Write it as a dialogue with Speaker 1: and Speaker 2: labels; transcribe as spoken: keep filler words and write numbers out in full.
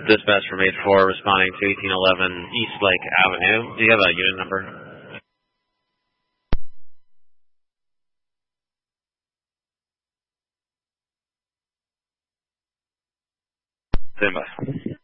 Speaker 1: Dispatch from eight four responding to eighteen eleven East Lake Avenue. Do you have a unit number?
Speaker 2: Stand by.